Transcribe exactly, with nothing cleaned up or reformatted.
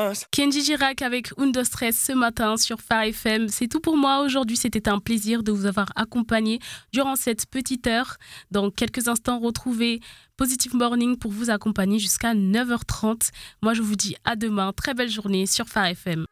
Stress. Kenji Girac avec Undo Stress ce matin sur Phare F M. C'est tout pour moi aujourd'hui. C'était un plaisir de vous avoir accompagné durant cette petite heure. Dans quelques instants, retrouvez Positive Morning pour vous accompagner jusqu'à neuf heures trente. Moi, je vous dis à demain. Très belle journée sur Phare F M.